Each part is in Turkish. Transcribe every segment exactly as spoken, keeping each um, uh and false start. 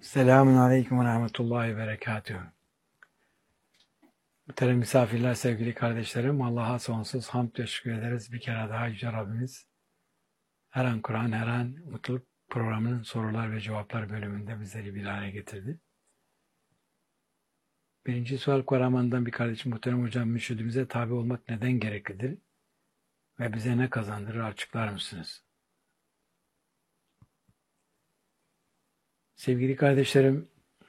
Selamun Aleyküm ve Rahmetullahi ve Berekatühü. Muhterem misafirler, sevgili kardeşlerim, Allah'a sonsuz hamd ve şükür ederiz. Bir kere daha Yüce Rabbimiz her an Kur'an, her an Mutluluk programının sorular ve cevaplar bölümünde bizleri bir araya getirdi. Birinci sual Karaman'dan bir kardeşim, muhterem hocam, mürşidimize tabi olmak neden gereklidir ve bize ne kazandırır, açıklar mısınız? Sevgili kardeşlerim,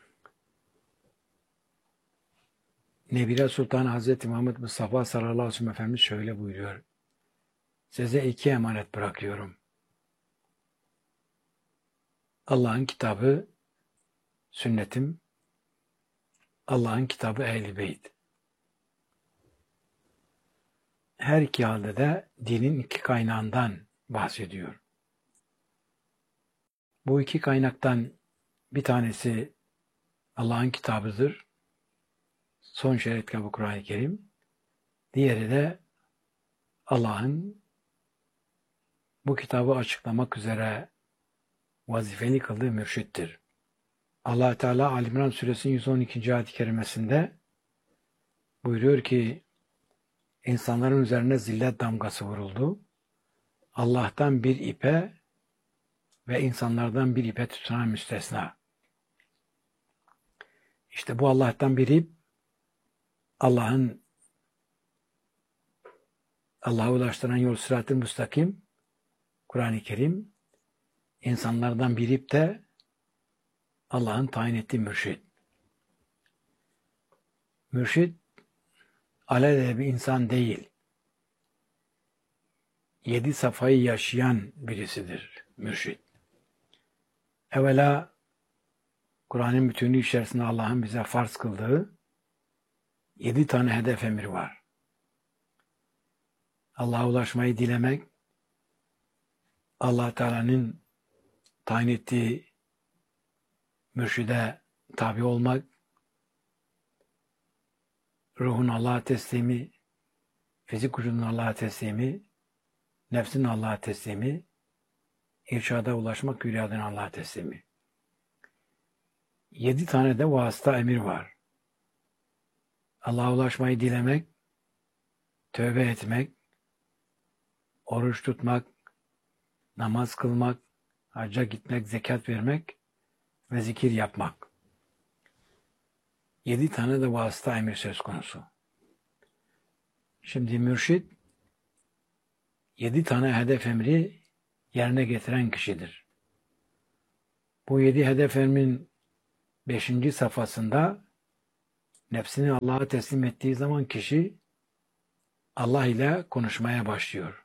Nebire Sultan Hazreti Muhammed Mustafa sallallahu aleyhi ve sellem Efendimiz şöyle buyuruyor. Size iki emanet bırakıyorum. Allah'ın kitabı, sünnetim, Allah'ın kitabı Ehl-i Beyt. Her iki halde de dinin iki kaynağından bahsediyor. Bu iki kaynaktan bir tanesi Allah'ın kitabıdır. Son şeriat kitabı Kur'an-ı Kerim. Diğeri de Allah'ın bu kitabı açıklamak üzere vazifeli kıldığı mürşittir. Allah Teala Ali İmran Suresinin yüz on ikinci ayet-i kerimesinde buyuruyor ki insanların üzerine zillet damgası vuruldu. Allah'tan bir ipe ve insanlardan bir ipe tutunan müstesna. İşte bu Allah'tan bir ip, Allah'ın Allah'a ulaştıran yol sırat-ı müstakim, Kur'an-ı Kerim, insanlardan bir ip de Allah'ın tayin ettiği mürşid. Mürşid, alelade bir insan değil. Yedi safhayı yaşayan birisidir mürşid. Evvela Kur'an'ın bütünlüğü içerisinde Allah'ın bize farz kıldığı yedi tane hedef emri var. Allah'a ulaşmayı dilemek, Allah Teala'nın tayin ettiği mürşide tabi olmak, ruhun Allah'a teslimi, fizik vücudun Allah'a teslimi, nefsin Allah'a teslimi, irşada ulaşmak, hülyadın Allah'a teslimi. Yedi tane de vasıta emir var. Allah'a ulaşmayı dilemek, tövbe etmek, oruç tutmak, namaz kılmak, hacca gitmek, zekat vermek ve zikir yapmak. Yedi tane de vasıta emir söz konusu. Şimdi mürşid, yedi tane hedef emri yerine getiren kişidir. Bu yedi hedef emrin beşinci safhasında nefsini Allah'a teslim ettiği zaman kişi Allah ile konuşmaya başlıyor.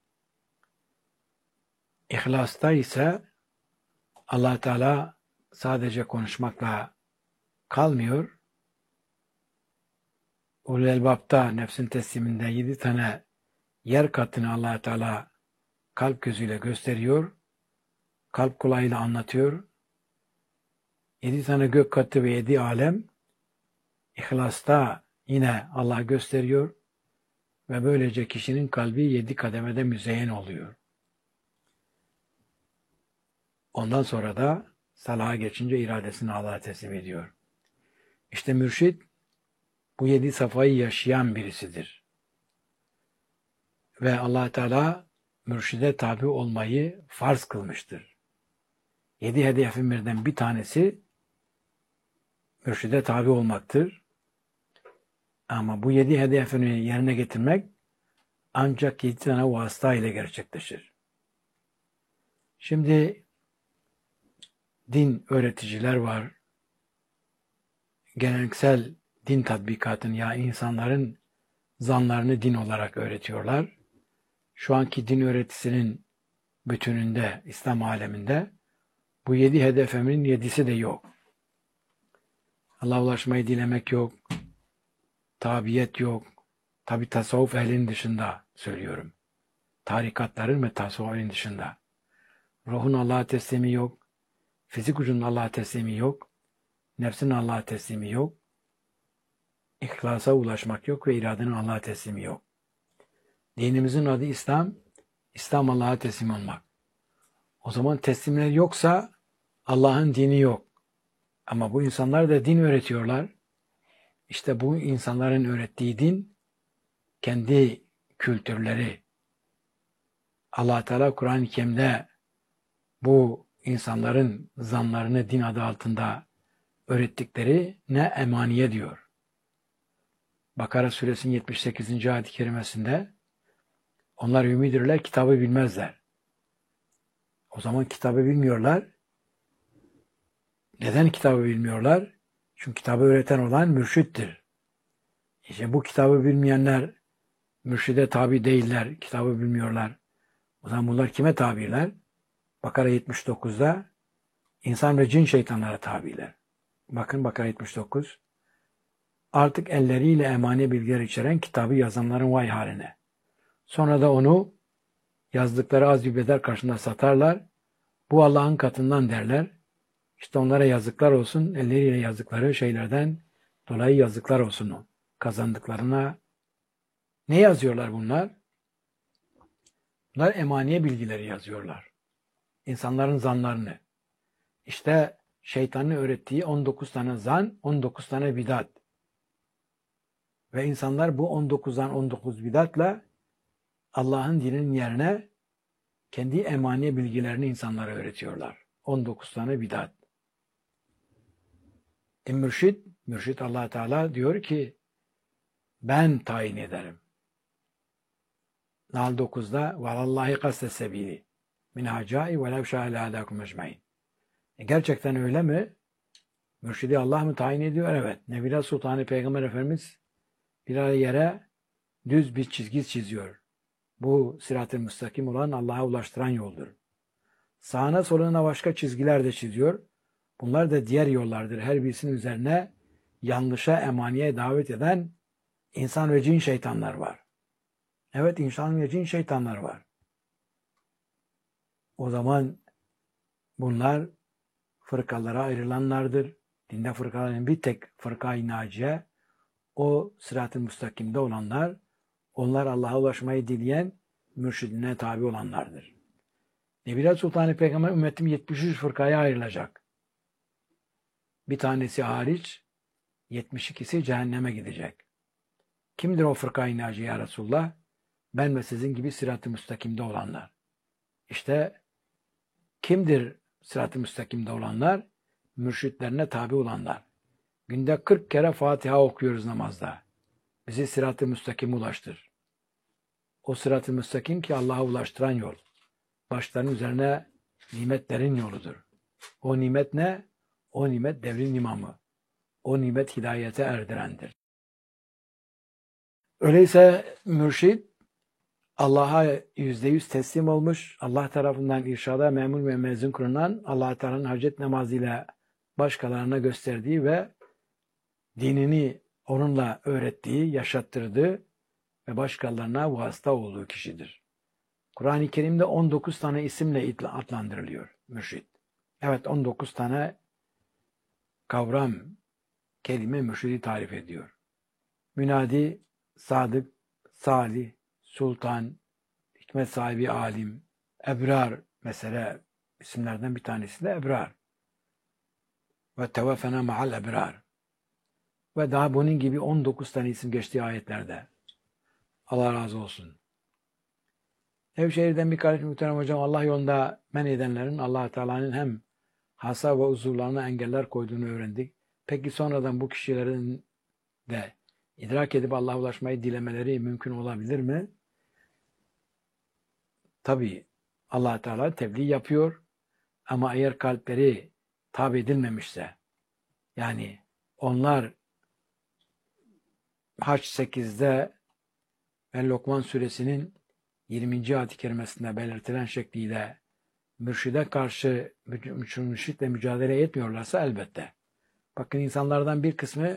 İhlasta ise Allah Teala sadece konuşmakla kalmıyor. Ulul Elbab'da nefsin tesliminde yedi tane yer katını Allah Teala kalp gözüyle gösteriyor. Kalp kulağıyla anlatıyor. Yedi tane gök katı ve yedi alem İhlasta yine Allah gösteriyor ve böylece kişinin kalbi yedi kademede müzeyyen oluyor. Ondan sonra da salaha geçince iradesini Allah'a teslim ediyor. İşte mürşid bu yedi safhayı yaşayan birisidir. Ve Allah Teala mürşide tabi olmayı farz kılmıştır. Yedi hedef emirden bir tanesi mürşide tabi olmaktır. Ama bu yedi hedefini yerine getirmek ancak yedi tane vasıta ile gerçekleşir. Şimdi din öğreticiler var. Geleneksel din tatbikatını ya insanların zanlarını din olarak öğretiyorlar. Şu anki din öğretisinin bütününde, İslam aleminde bu yedi hedef emrin yedisi de yok. Allah'a ulaşmayı dilemek yok. Tabiyet yok. Tabi tasavvuf ehlinin dışında söylüyorum. Tarikatların ve tasavvufun dışında. Ruhun Allah'a teslimi yok. Fizik vücudun Allah'a teslimi yok. Nefsin Allah'a teslimi yok. İhlasa ulaşmak yok ve iradenin Allah'a teslimi yok. Dinimizin adı İslam. İslam Allah'a teslim olmak. O zaman teslimler yoksa Allah'ın dini yok. Ama bu insanlar da din öğretiyorlar. İşte bu insanların öğrettiği din kendi kültürleri. Allah Teala Kur'an-ı Kerim'de bu insanların zanlarını din adı altında öğrettikleri ne emaniye diyor. Bakara suresinin yetmiş sekizinci ayet-i kerimesinde onlar ümidirler, kitabı bilmezler. O zaman kitabı bilmiyorlar. Neden kitabı bilmiyorlar? Çünkü kitabı öğreten olan mürşittir. İşte bu kitabı bilmeyenler mürşide tabi değiller, kitabı bilmiyorlar. O zaman bunlar kime tabiler? Bakara yetmiş dokuzda insan ve cin şeytanlara tabiler. Bakın Bakara yetmiş dokuz. Artık elleriyle emani bilgiler içeren kitabı yazanların vay haline. Sonra da onu yazdıkları az bir bedel karşılığında satarlar. Bu Allah'ın katından derler. İşte onlara yazıklar olsun. Elleriyle yazdıkları şeylerden dolayı yazıklar olsun kazandıklarına. Ne yazıyorlar bunlar? Bunlar emaniye bilgileri yazıyorlar. İnsanların zanlarını. İşte şeytanın öğrettiği on dokuz tane zan, on dokuz tane bidat. Ve insanlar bu on dokuz zan, on dokuz bidatla Allah'ın dininin yerine kendi emaniye bilgilerini insanlara öğretiyorlar. on dokuz tane bidat. E mürşit, mürşit Allah Teala diyor ki ben tayin ederim. Nahl dokuzda وَاللّٰهِ قَسْتَ السَّب۪يلِ مِنْ هَعْجَائِ وَلَوْ شَاءَ لَهَدَاكُمْ اَجْمَعِينَ Gerçekten öyle mi? Mürşidi Allah mı tayin ediyor? Evet. Nebiler Sultanı Peygamber Efendimiz bir ara yere düz bir çizgi çiziyor. Bu sırat-ı müstakim olan Allah'a ulaştıran yoldur. Sağına soluna başka çizgiler de çiziyor. Bunlar da diğer yollardır. Her birisinin üzerine yanlışa, emaniye davet eden insan ve cin şeytanlar var. Evet, insan ve cin şeytanlar var. O zaman bunlar fırkalara ayrılanlardır. Dinde fırkaların bir tek fırka-i naciye, o sırat-ı müstakimde olanlar, onlar Allah'a ulaşmayı dileyen mürşidine tabi olanlardır. Nebiler Sultanı Peygamber ümmetim yetmiş üç fırkaya ayrılacak. Bir tanesi hariç yetmiş ikisi cehenneme gidecek. Kimdir o fırka-i naciye ya Resulullah? Ben ve sizin gibi sırat-ı müstakimde olanlar. İşte kimdir sırat-ı müstakimde olanlar? Mürşitlerine tabi olanlar. Günde kırk kere Fatiha okuyoruz namazda. Bizi sırat-ı müstakime ulaştır. O sırat-ı müstakim ki Allah'a ulaştıran yol. Başların üzerine nimetlerin yoludur. O nimet ne? O nimet devrin imamı. O nimet hidayete erdirendir. Öyleyse mürşid Allah'a yüzde yüz teslim olmuş, Allah tarafından irşada memur ve mezun kılınan, Allah Teala'nın hacet namazıyla başkalarına gösterdiği ve dinini onunla öğrettiği, yaşattırdığı ve başkalarına vasıta olduğu kişidir. Kur'an-ı Kerim'de on dokuz tane isimle adlandırılıyor mürşid. Evet, on dokuz tane kavram, kelime mürşidi tarif ediyor. Münadi, sadık, salih, sultan, hikmet sahibi, alim, ebrar mesela isimlerden bir tanesi de ebrar. Ve teveffena ma'al ebrar. Ve daha bunun gibi on dokuz tane isim geçtiği ayetlerde. Allah razı olsun. Nevşehir'den bir kardeşim muhterem hocam, Allah yolunda men edenlerin Allah Teala'nın hem hasa ve huzurlarına engeller koyduğunu öğrendik. Peki sonradan bu kişilerin de idrak edip Allah'a ulaşmayı dilemeleri mümkün olabilir mi? Tabii Allah Teala tebliğ yapıyor ama eğer kalpleri tabi edilmemişse, yani onlar Haç sekizde ve Lokman suresinin yirminci ayet-i kerimesinde belirtilen şekliyle mürşide karşı mürşitle mücadele etmiyorlarsa elbette. Bakın insanlardan bir kısmı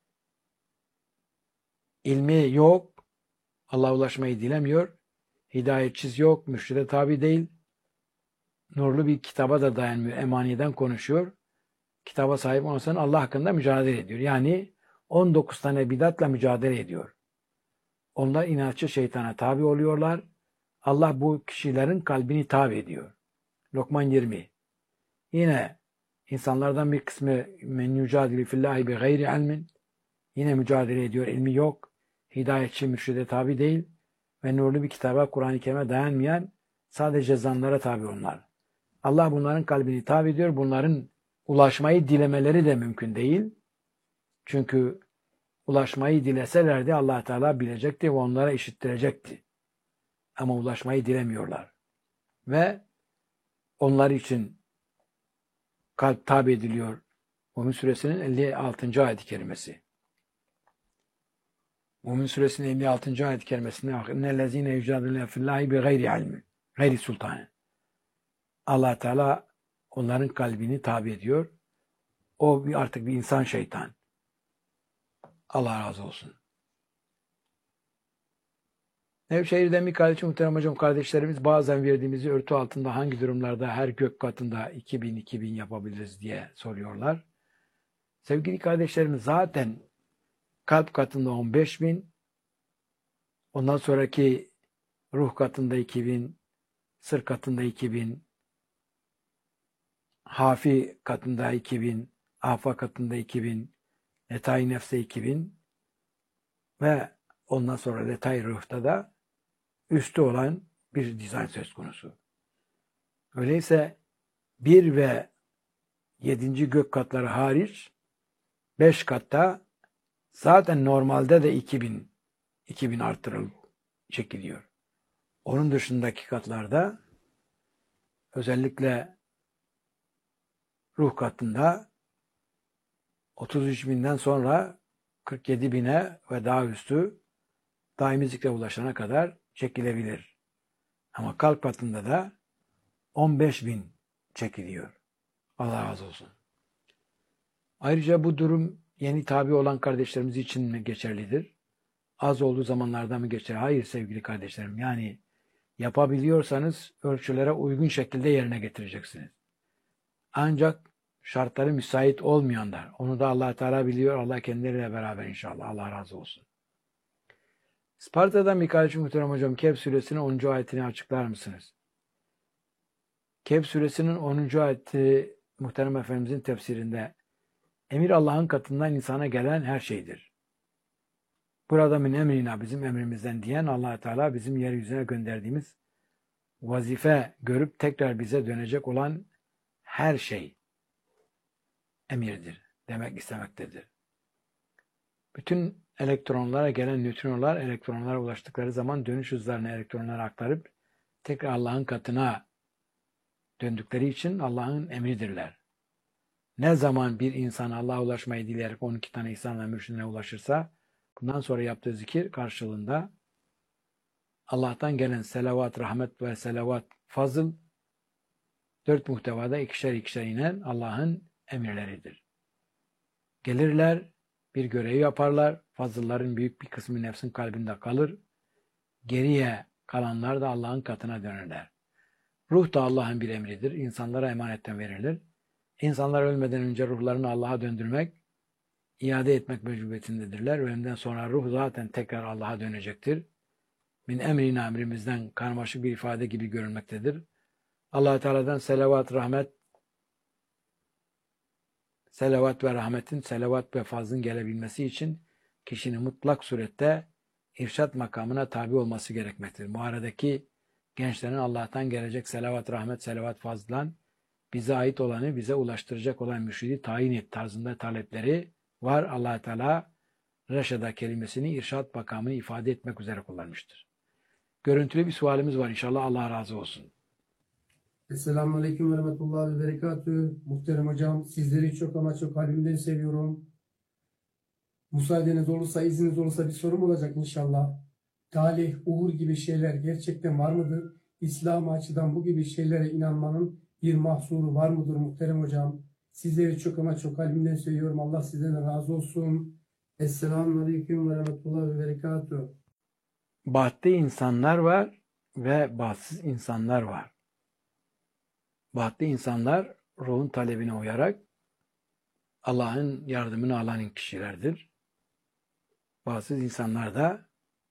ilmi yok, Allah'a ulaşmayı dilemiyor, hidayetçiz yok, mürşide tabi değil, nurlu bir kitaba da dayanmıyor, emaniden konuşuyor. Kitaba sahip olmasan Allah hakkında mücadele ediyor. Yani on dokuz tane bidatla mücadele ediyor. Onlar inatçı şeytana tabi oluyorlar. Allah bu kişilerin kalbini tabi ediyor. Lokman yirmi. Yine İnsanlardan bir kısmı men yucadilu fillahi bi gayri ilmin, yine mücadele ediyor, ilmi yok, hidayetçi, mürşide tabi değil ve nurlu bir kitaba, Kur'an-ı Kerim'e dayanmayan sadece zanlara tabi onlar. Allah bunların kalbini tabi ediyor. Bunların ulaşmayı dilemeleri de mümkün değil. Çünkü ulaşmayı dileselerdi Allah Teala bilecekti ve onlara işittirecekti. Ama ulaşmayı dilemiyorlar. Ve onlar için kalp tabi ediliyor. Mümin Suresinin elli altıncı ayet-i kerimesi. Mümin Suresinin elli altıncı ayet-i kerimesinde اِنَّ يُجَادِلُونَ فِي اللّٰهِ بِغَيْرِ عِلْمٍ gayri sultanı. Allah Teala onların kalbini tabi ediyor. O bir artık bir insan şeytan. Allah razı olsun. Nevşehir'den bir kardeşim, muhterem hocam, kardeşlerimiz bazen verdiğimiz örtü altında hangi durumlarda her gök katında iki bin iki bin yapabiliriz diye soruyorlar. Sevgili kardeşlerimiz, zaten kalp katında on beş bin, ondan sonraki ruh katında iki bin, sır katında iki bin, hafi katında iki bin, afa katında iki bin, letay nefse iki bin ve ondan sonra letay ruhta da üstü olan bir dizayn söz konusu. Öyleyse bir ve yedinci gök katları hariç beş katta zaten normalde de iki bin iki bin artırılıp çekiliyor. Onun dışındaki katlarda özellikle ruh katında otuz üç binden sonra kırk yedi bine ve daha üstü daimi zikre ulaşana kadar çekilebilir. Ama kalp katında da on beş bin çekiliyor. Allah razı olsun. Ayrıca bu durum yeni tabi olan kardeşlerimiz için mi geçerlidir? Az olduğu zamanlarda mı geçer? Hayır sevgili kardeşlerim. Yani yapabiliyorsanız ölçülere uygun şekilde yerine getireceksiniz. Ancak şartları müsait olmayanlar, onu da Allah Teala biliyor. Allah kendileriyle beraber inşallah. Allah razı olsun. Sparta'dan bir kardeşim, muhterem hocam, Kehf suresinin onuncu ayetini açıklar mısınız? Kehf suresinin onuncu ayeti muhterem Efendimizin tefsirinde emir Allah'ın katından insana gelen her şeydir. Burada min emrina, bizim emrimizden diyen Allah Teala bizim yeryüzüne gönderdiğimiz vazife görüp tekrar bize dönecek olan her şey emirdir demek istemektedir. Bütün elektronlara gelen nötronlar elektronlara ulaştıkları zaman dönüş hızlarını elektronlara aktarıp tekrar Allah'ın katına döndükleri için Allah'ın emridirler. Ne zaman bir insan Allah'a ulaşmayı dileyerek on iki tane ihsan ve mürşidine ulaşırsa bundan sonra yaptığı zikir karşılığında Allah'tan gelen selavat, rahmet ve selavat, fazıl dört muhtevada ikişer ikişer inen Allah'ın emirleridir. Gelirler, bir görevi yaparlar. Fazılların büyük bir kısmı nefsin kalbinde kalır. Geriye kalanlar da Allah'ın katına dönerler. Ruh da Allah'ın bir emridir. İnsanlara emanetten verilir. İnsanlar ölmeden önce ruhlarını Allah'a döndürmek, iade etmek mecburiyetindedirler. Ölümden sonra ruh zaten tekrar Allah'a dönecektir. Min emrina, emrimizden karmaşık bir ifade gibi görünmektedir. Allah Teala'dan selavat, rahmet, selavat ve rahmetin, selavat ve fazlın gelebilmesi için kişinin mutlak surette irşat makamına tabi olması gerekmektedir. Bu aradaki gençlerin Allah'tan gelecek selavat, rahmet, selavat, fazlan bize ait olanı bize ulaştıracak olan mürşidi tayin et tarzında talepleri var. Allah Teala reşada kelimesini irşat makamını ifade etmek üzere kullanmıştır. Görüntülü bir sualimiz var inşallah. Allah razı olsun. Esselamu Aleyküm ve Rahmetullahi ve Berekatühü. Muhterem hocam, sizleri çok ama çok kalbimden seviyorum. Müsaadeniz olursa, izniniz olursa bir sorum olacak inşallah. Talih, uğur gibi şeyler gerçekten var mıdır? İslam açıdan bu gibi şeylere inanmanın bir mahsuru var mıdır muhterem hocam? Sizleri çok ama çok kalbimden seviyorum. Allah sizden razı olsun. Esselamu Aleyküm ve Rahmetullahi ve Berekatühü. Bahtlı insanlar var ve bahtsız insanlar var. Bahtlı insanlar ruhun talebine uyarak Allah'ın yardımını alan kişilerdir. Bahtsız insanlar da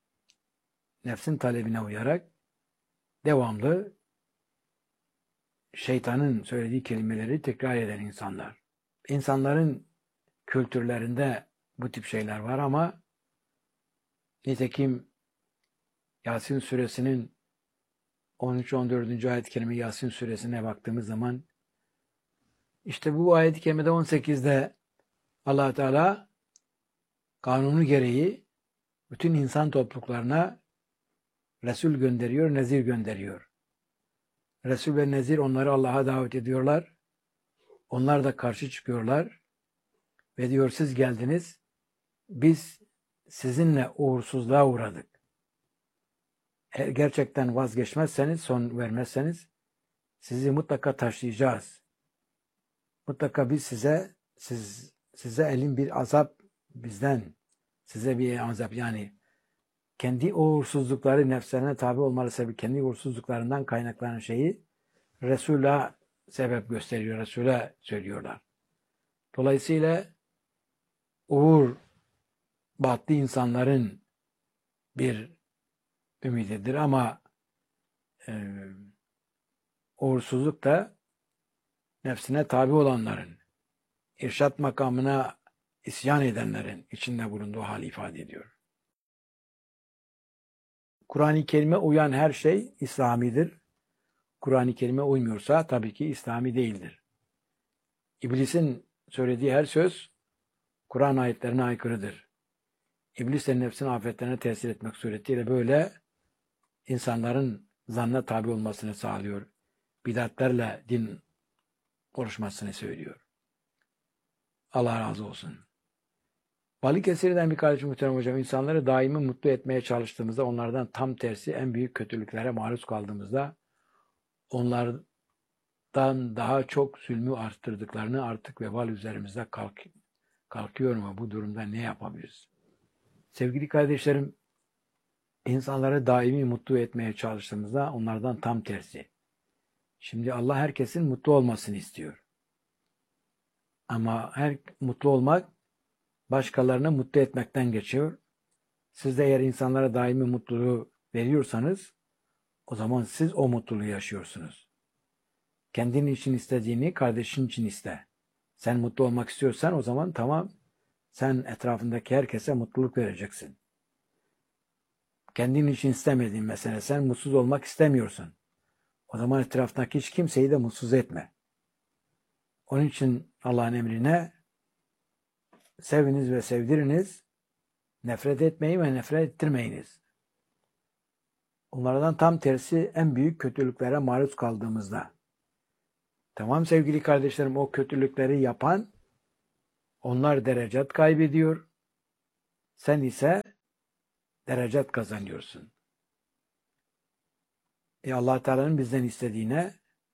nefsin talebine uyarak devamlı şeytanın söylediği kelimeleri tekrar eden insanlar. İnsanların kültürlerinde bu tip şeyler var ama nitekim Yasin suresinin on üç on dördüncü ayet-i kerime Yasin suresine baktığımız zaman işte bu ayet-i kerimede on sekizde Allah Teala kanunu gereği bütün insan topluluklarına Resul gönderiyor, Nezir gönderiyor. Resul ve Nezir onları Allah'a davet ediyorlar. Onlar da karşı çıkıyorlar. Ve diyor siz geldiniz, biz sizinle uğursuzluğa uğradık. Eğer gerçekten vazgeçmezseniz, son vermezseniz sizi mutlaka taşlayacağız. Mutlaka biz size, siz, size elin bir azap bizden, size bir azap yani kendi uğursuzlukları nefslerine tabi olmalı sebebi kendi uğursuzluklarından kaynaklanan şeyi Resul'a sebep gösteriyor, Resul'e söylüyorlar. Dolayısıyla uğur bahtlı insanların bir ümididir ama e, uğursuzluk da nefsine tabi olanların, irşat makamına isyan edenlerin içinde bulunduğu hali ifade ediyor. Kur'an-ı Kerim'e uyan her şey İslamidir. Kur'an-ı Kerim'e uymuyorsa tabii ki İslami değildir. İblisin söylediği her söz Kur'an ayetlerine aykırıdır. İblis de nefsin afetlerine tesir etmek suretiyle böyle insanların zannına tabi olmasını sağlıyor. Bidatlerle din konuşmasını söylüyor. Allah razı olsun. Balıkesir'den bir kardeşim muhterem hocam, insanları daimi mutlu etmeye çalıştığımızda onlardan tam tersi en büyük kötülüklere maruz kaldığımızda onlardan daha çok zulmü arttırdıklarını artık vebal üzerimizde kalk, kalkıyor mu? Bu durumda ne yapabiliriz? Sevgili kardeşlerim, insanları daimi mutlu etmeye çalıştığımızda onlardan tam tersi. Şimdi Allah herkesin mutlu olmasını istiyor. Ama her mutlu olmak başkalarını mutlu etmekten geçiyor. Siz de eğer insanlara daimi mutluluğu veriyorsanız o zaman siz o mutluluğu yaşıyorsunuz. Kendin için istediğini kardeşin için iste. Sen mutlu olmak istiyorsan o zaman tamam, sen etrafındaki herkese mutluluk vereceksin. Kendin için istemediğin mesela sen mutsuz olmak istemiyorsun. O zaman etraftaki hiç kimseyi de mutsuz etme. Onun için Allah'ın emrine seviniz ve sevdiriniz, nefret etmeyin ve nefret ettirmeyiniz. Onlardan tam tersi en büyük kötülüklere maruz kaldığımızda. Tamam sevgili kardeşlerim, o kötülükleri yapan onlar derecat kaybediyor. Sen ise derecat kazanıyorsun. E Allah Teala'nın bizden istediğine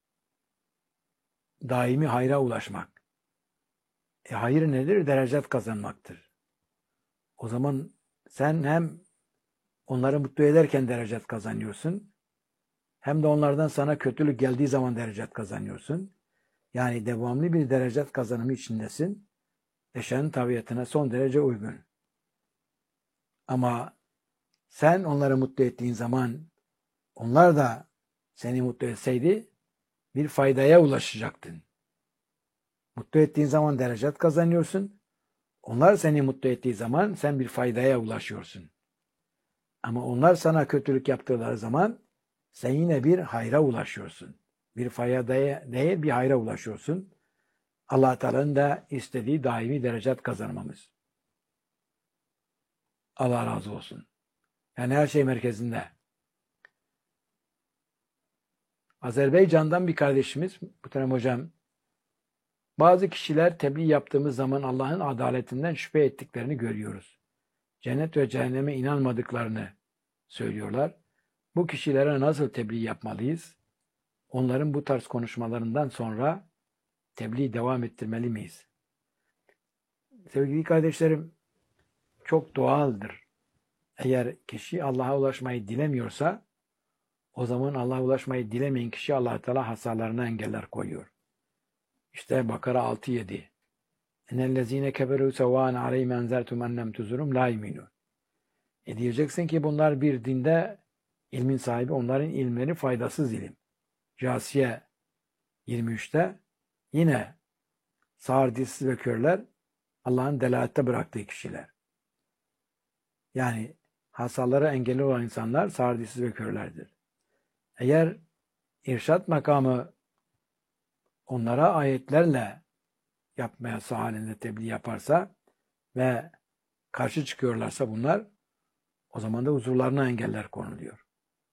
daimi hayra ulaşmak. E hayır nedir? Derecat kazanmaktır. O zaman sen hem onları mutlu ederken derecat kazanıyorsun, hem de onlardan sana kötülük geldiği zaman derecat kazanıyorsun. Yani devamlı bir derecat kazanımı içindesin. Eşyanın tabiatına son derece uygun. Ama sen onları mutlu ettiğin zaman onlar da seni mutlu etseydi bir faydaya ulaşacaktın. Mutlu ettiğin zaman derecat kazanıyorsun. Onlar seni mutlu ettiği zaman sen bir faydaya ulaşıyorsun. Ama onlar sana kötülük yaptıkları zaman sen yine bir hayra ulaşıyorsun. Bir faydaya değil bir hayra ulaşıyorsun. Allah Teala'nın da istediği daimi derecat kazanmamız. Allah razı olsun. Yani her şey merkezinde. Azerbaycan'dan bir kardeşimiz, muhterem hocam, bazı kişiler tebliğ yaptığımız zaman Allah'ın adaletinden şüphe ettiklerini görüyoruz. Cennet ve cehenneme inanmadıklarını söylüyorlar. Bu kişilere nasıl tebliğ yapmalıyız? Onların bu tarz konuşmalarından sonra tebliğ devam ettirmeli miyiz? Sevgili kardeşlerim, çok doğaldır. Eğer kişi Allah'a ulaşmayı dilemiyorsa, o zaman Allah'a ulaşmayı dilemeyen kişi Allah Teala hasarlarına engeller koyuyor. İşte Bakara altı yedi. Ennellezine keferu sevan aleyhim enzertum ennem tuzurum la yu'minun. E diyeceksin ki bunlar bir dinde ilmin sahibi, onların ilmleri faydasız ilim. Casiye yirmi üçte yine sağır, dilsiz ve körler Allah'ın delalette bıraktığı kişiler. Yani hastalara engeli olan insanlar sağır, dilsiz ve körlerdir. Eğer irşat makamı onlara ayetlerle yapmayası halinde tebliğ yaparsa ve karşı çıkıyorlarsa bunlar, o zaman da huzurlarına engeller konuluyor.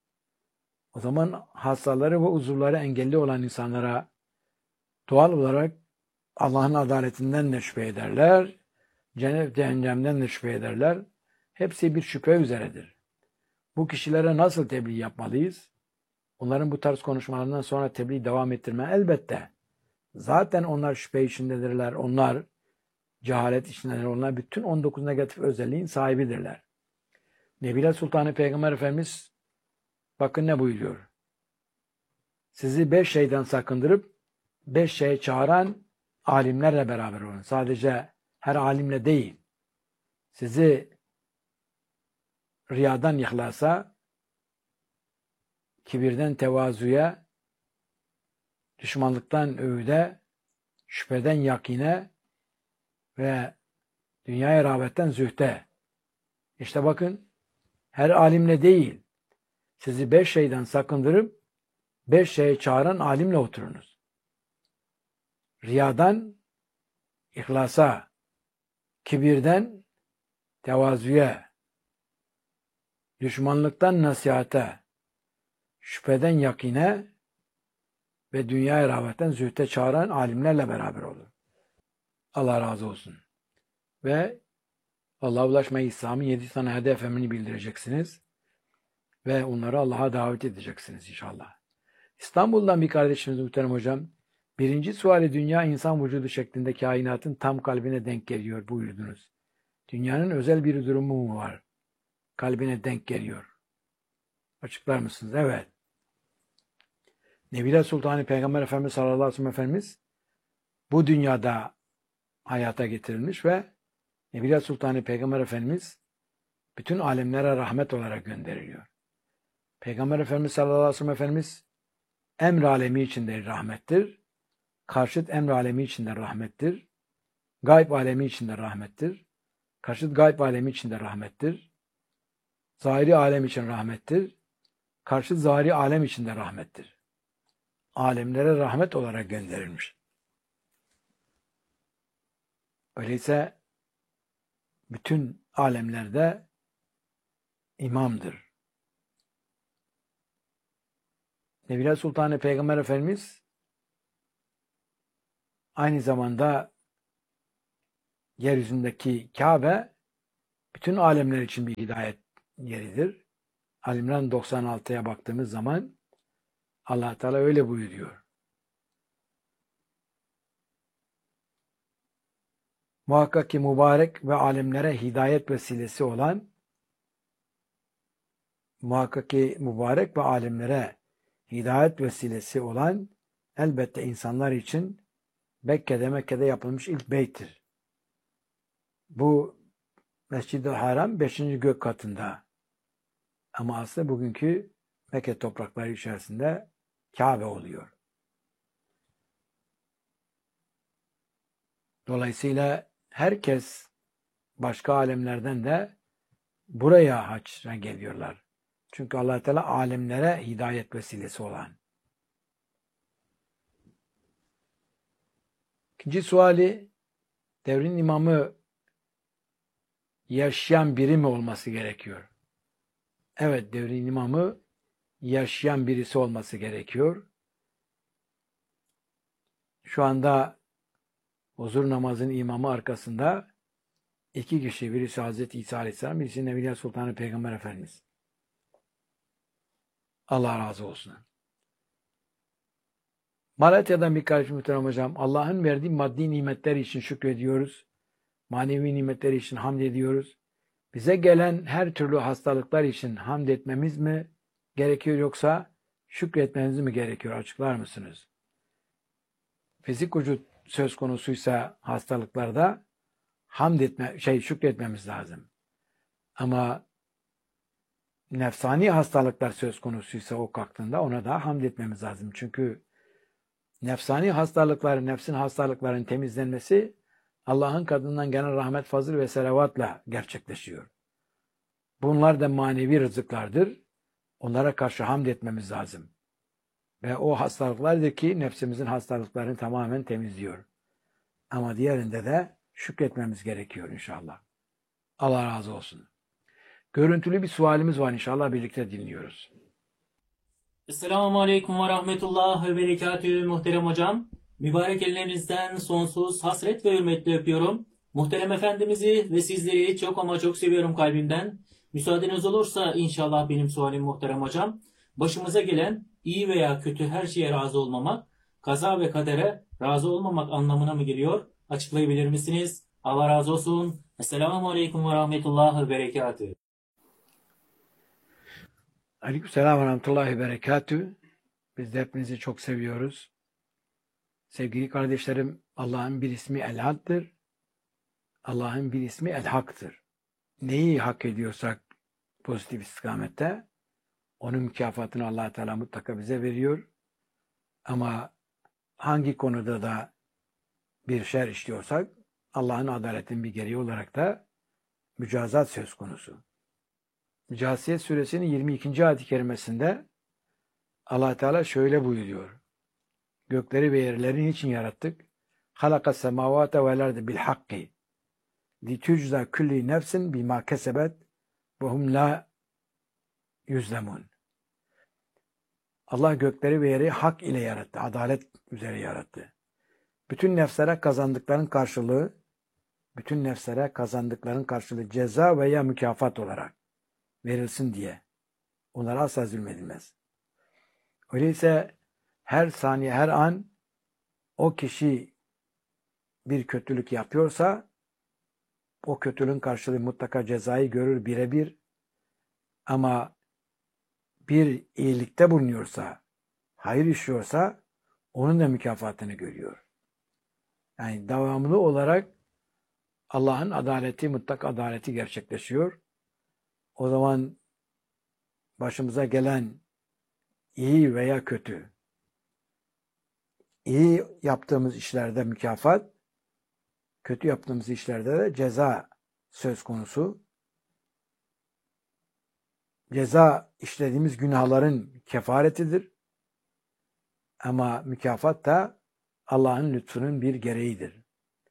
O zaman hastaları ve huzurları engelli olan insanlara doğal olarak Allah'ın adaletinden de şüphe ederler, cennet cehennemden de şüphe ederler. Hepsi bir şüphe üzeredir. Bu kişilere nasıl tebliğ yapmalıyız? Onların bu tarz konuşmalarından sonra tebliğ devam ettirme elbette. Zaten onlar şüphe içindedirler. Onlar cehalet içindedirler. Onlar bütün on dokuz negatif özelliğin sahibidirler. Nebiler Sultanı Peygamber Efendimiz bakın ne buyuruyor. Sizi beş şeyden sakındırıp beş şeye çağıran alimlerle beraber olun. Sadece her alimle değil. Sizi riyadan ihlasa, kibirden tevazuya, düşmanlıktan öğüde, şüpheden yakine ve dünyaya rağbetten zühde. İşte bakın, her alimle değil, sizi beş şeyden sakındırıp beş şeye çağıran alimle oturunuz. Riyadan ihlasa, kibirden tevazuya, düşmanlıktan nasihate, şüpheden yakine ve dünyaya rağbetten zühde çağıran alimlerle beraber olur. Allah razı olsun. Ve Allah'a ulaşmayı İslam'ın yedi tane hedefini bildireceksiniz. Ve onları Allah'a davet edeceksiniz inşallah. İstanbul'dan bir kardeşimiz muhterem hocam, birinci suali dünya insan vücudu şeklinde kainatın tam kalbine denk geliyor buyurdunuz. Dünyanın özel bir durumu mu var? Kalbine denk geliyor. Açıklar mısınız? Evet. Nebiler Sultanı Peygamber Efendimiz sallallahu aleyhi ve sellem Efendimiz bu dünyada hayata getirilmiş ve Nebiler Sultanı Peygamber Efendimiz bütün alemlere rahmet olarak gönderiliyor. Peygamber Efendimiz sallallahu aleyhi ve sellem Efendimiz emr alemi içinde rahmettir. Karşıt emr alemi içinde rahmettir. Gayb alemi içinde rahmettir. Karşıt gayb alemi içinde rahmettir. Zahiri alem için rahmettir. Karşıt zahiri alem içinde rahmettir. Alemlere rahmet olarak gönderilmiş. Öyleyse bütün alemlerde imamdır. Nebiler Sultanı Peygamber Efendimiz aynı zamanda yeryüzündeki Kabe bütün alemler için bir hidayet yeridir. Ali-İmran doksan altıya baktığımız zaman Allah Teala öyle buyuruyor. Muhakkak ki mübarek ve alemlere hidayet vesilesi olan muhakkak ki mübarek ve alemlere hidayet vesilesi olan elbette insanlar için Mekke'de Mekke'de yapılmış ilk beyttir. Bu Mescid-i Haram beşinci gök katında. Ama aslında bugünkü Mekke toprakları içerisinde Kabe oluyor. Dolayısıyla herkes başka alemlerden de buraya hacca geliyorlar. Çünkü Allah Teala alemlere hidayet vesilesi olan. İkinci suali, devrin imamı yaşayan biri mi olması gerekiyor? Evet, devrin imamı yaşayan birisi olması gerekiyor. Şu anda huzur namazının imamı arkasında iki kişi, birisi Hazreti İsa Aleyhisselam, birisi Nebiler Sultanı Peygamber Efendimiz. Allah razı olsun. Malatya'dan bir kardeşim muhterem hocam, Allah'ın verdiği maddi nimetleri için şükrediyoruz. Manevi nimetleri için hamd ediyoruz. Bize gelen her türlü hastalıklar için hamd etmemiz mi gerekiyor yoksa şükretmemiz mi gerekiyor? Açıklar mısınız? Fizik vücut söz konusuysa hastalıklarda hamd etme, şey şükretmemiz lazım. Ama nefsani hastalıklar söz konusuysa o kalktığında ona da hamd etmemiz lazım. Çünkü Nefsani hastalıkların, nefsin hastalıkların temizlenmesi Allah'ın katından gelen rahmet, fazıl ve selavatla gerçekleşiyor. Bunlar da manevi rızıklardır. Onlara karşı hamd etmemiz lazım. Ve o hastalıklardır ki nefsimizin hastalıklarını tamamen temizliyor. Ama diğerinde de şükretmemiz gerekiyor inşallah. Allah razı olsun. Görüntülü bir sualimiz var, inşallah birlikte dinliyoruz. Esselamu Aleyküm ve Rahmetullah ve Berekatühü muhterem hocam. Mübarek ellerinizden sonsuz hasret ve hürmetle öpüyorum. Muhterem Efendimiz'i ve sizleri çok ama çok seviyorum kalbimden. Müsaadeniz olursa inşallah benim sualim muhterem hocam. Başımıza gelen iyi veya kötü her şeye razı olmamak, kaza ve kadere razı olmamak anlamına mı geliyor? Açıklayabilir misiniz? Allah razı olsun. Esselamu Aleyküm ve Rahmetullah ve Berekatühü. Aleykümselam ve rahmetullahi ve berekatühü. Biz de hepinizi çok seviyoruz. Sevgili kardeşlerim, Allah'ın bir ismi El-Had'dır. Allah'ın bir ismi El-Hak'tır. Neyi hak ediyorsak pozitif istikamette, onun mükafatını Allah Teala mutlaka bize veriyor. Ama hangi konuda da bir şer işliyorsak, Allah'ın adaletinin bir gereği olarak da mücazat söz konusu. Mücasiyet suresinin yirmi ikinci ayet-i kerimesinde Allah Teala şöyle buyuruyor. Gökleri ve yerleri niçin yarattık? Halakas semavate vel ardı bil hakki. Li tücza kulli nefsin bima kesebet ve hum la yüzlemun. Allah gökleri ve yeri hak ile yarattı. Adalet üzere yarattı. Bütün nefslere kazandıkların karşılığı, bütün nefslere kazandıkların karşılığı ceza veya mükafat olarak verilsin diye. Onlara asla zulmedilmez. Öyleyse her saniye, her an o kişi bir kötülük yapıyorsa o kötülüğün karşılığı mutlaka cezayı görür birebir. Ama bir iyilikte bulunuyorsa, hayır işliyorsa onun da mükafatını görüyor. Yani devamlı olarak Allah'ın adaleti, mutlak adaleti gerçekleşiyor. O zaman başımıza gelen iyi veya kötü, iyi yaptığımız işlerde mükafat, kötü yaptığımız işlerde de ceza söz konusu. Ceza işlediğimiz günahların kefaretidir. Ama mükafat da Allah'ın lütfunun bir gereğidir.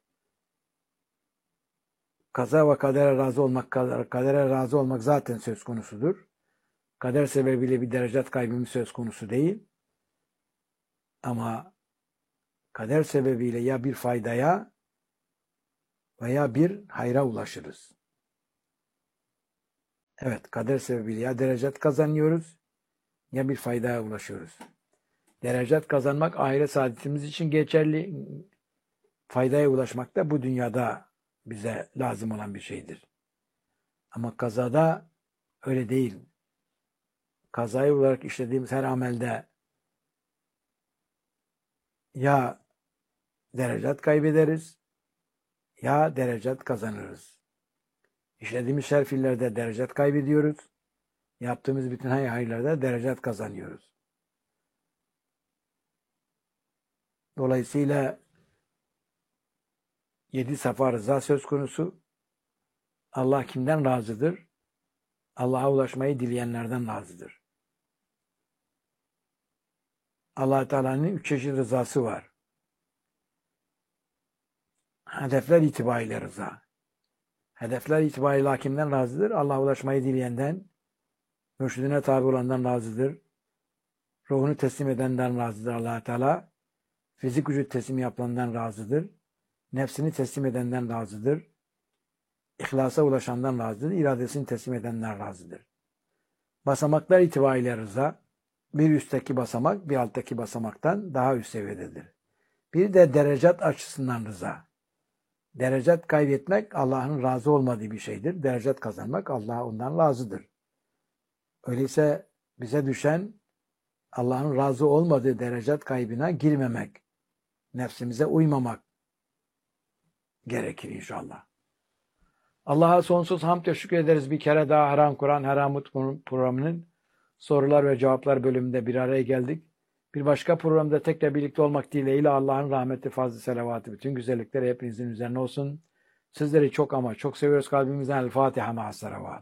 Kaza ve kadere razı olmak, kadere razı olmak zaten söz konusudur. Kader sebebiyle bir derecat kaybımız söz konusu değil. Ama kader sebebiyle ya bir faydaya veya bir hayra ulaşırız. Evet, kader sebebiyle ya derecat kazanıyoruz ya bir faydaya ulaşıyoruz. Derecat kazanmak ahiret saadetimiz için geçerli. Faydaya ulaşmak da bu dünyada bize lazım olan bir şeydir. Ama kazada öyle değil. Kazayı olarak işlediğimiz her amelde ya derecat kaybederiz ya derecat kazanırız. İşlediğimiz şer fiillerde derecat kaybediyoruz. Yaptığımız bütün hayır hayırlarda derecat kazanıyoruz. Dolayısıyla yedi safa rıza söz konusu. Allah kimden razıdır? Allah'a ulaşmayı dileyenlerden razıdır. Allah Teala'nın üç çeşit rızası var. Hedefler itibariyle rıza. Hedefler itibariyle kimden razıdır? Allah'a ulaşmayı dileyenden, mürşidine tabi olandan razıdır. Ruhunu teslim edenden razıdır Allah Teala. Fizik vücut teslimi yapılandan razıdır. Nefsini teslim edenden razıdır. İhlasa ulaşandan razıdır. İradesini teslim edenden razıdır. Basamaklar itibariyle rıza, bir üstteki basamak bir alttaki basamaktan daha üst seviyededir. Bir de derecat açısından rıza. Derecat kaybetmek Allah'ın razı olmadığı bir şeydir. Derecat kazanmak Allah ondan razıdır. Öyleyse bize düşen Allah'ın razı olmadığı derecat kaybına girmemek, nefsimize uymamak gerekir inşallah. Allah'a sonsuz hamd ve şükür ederiz. Bir kere daha Haram Kur'an, Haram Umut programının sorular ve cevaplar bölümünde bir araya geldik. Bir başka programda tekrar birlikte olmak dileğiyle Allah'ın rahmeti, fazlı selavatı, bütün güzellikleri hepinizin üzerine olsun. Sizleri çok ama çok seviyoruz kalbimizden. El Fatiha ma'as salavat.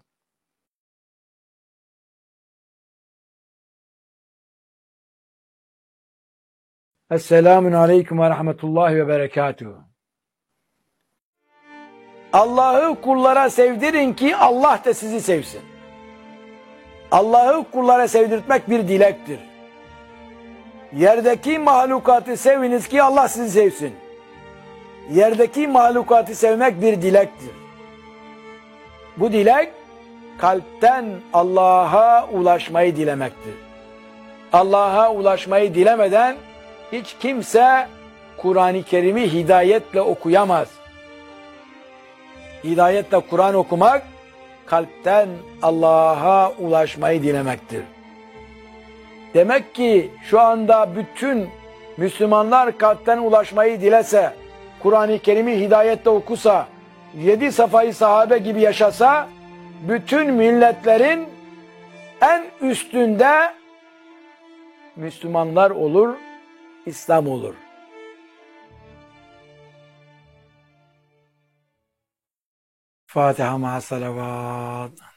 Esselamun aleyküm ve rahmetullahi ve berekatuhu. Allah'ı kullara sevdirin ki Allah da sizi sevsin. Allah'ı kullara sevdirtmek bir dilektir. Yerdeki mahlukatı seviniz ki Allah sizi sevsin. Yerdeki mahlukatı sevmek bir dilektir. Bu dilek kalpten Allah'a ulaşmayı dilemektir. Allah'a ulaşmayı dilemeden hiç kimse Kur'an-ı Kerim'i hidayetle okuyamaz. Hidayetle Kur'an okumak, kalpten Allah'a ulaşmayı dilemektir. Demek ki şu anda bütün Müslümanlar kalpten ulaşmayı dilese, Kur'an-ı Kerim'i hidayetle okusa, yedi safayı sahabe gibi yaşasa, bütün milletlerin en üstünde Müslümanlar olur, İslam olur. Fatiha ma'as salavat.